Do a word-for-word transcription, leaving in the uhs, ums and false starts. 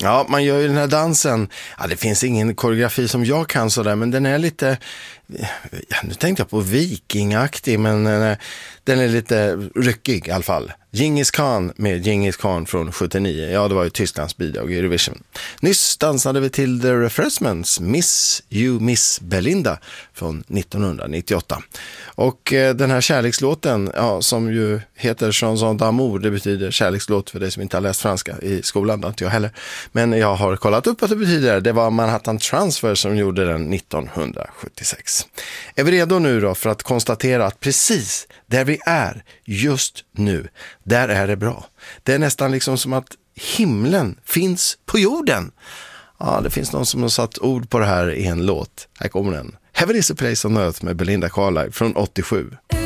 Ja, man gör ju den här dansen. Ja, det finns ingen koreografi som jag kan sådär, men den är lite, ja, nu tänkte jag på vikingaktig, men eh, den är lite ryckig i alla fall. Genghis Khan med Genghis Khan från sjuttionio. Ja, det var ju Tysklands bidrag i Eurovision. Nyss dansade vi till The Refreshments Miss You Miss Belinda från nittonhundranittioåtta. Och eh, den här kärlekslåten, ja, som ju heter Chanson d'amour, det betyder kärlekslåt för dig som inte har läst franska i skolan, inte jag heller. Men jag har kollat upp vad det betyder. Det var Manhattan Transfer som gjorde den nittonhundrasjuttiosex. Är vi redo nu då för att konstatera att precis där vi är just nu, där är det bra. Det är nästan liksom som att himlen finns på jorden. Ja, det finns någon som har satt ord på det här i en låt. Här kommer den. Heaven is a place on earth med Belinda Carlisle från åttiosju.